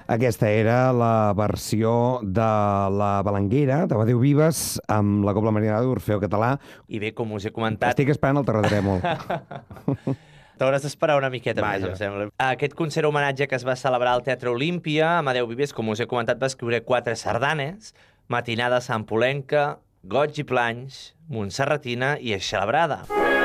Aquesta era la versió de la Balanguera, de Badeu Vives, amb la Cobla Marinada d'Orfeo Català. I bé, com us he comentat... Estic esperant el Tarradaré molt. T'hauràs d'esperar una miqueta més, Vaja. em sembla. Aquest concert homenatge que es va celebrar al Teatre Olímpia, Amadeu Vives, com us he comentat, va escriure 4 sardanes: Matinada santpolenca, Goig i planys, Montserratina i Eixelebrada.